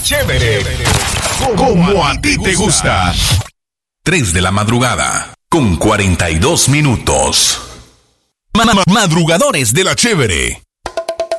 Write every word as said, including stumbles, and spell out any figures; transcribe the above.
Chévere, como a ti te gusta. tres de la madrugada, con cuarenta y dos minutos. Madrugadores de la Chévere.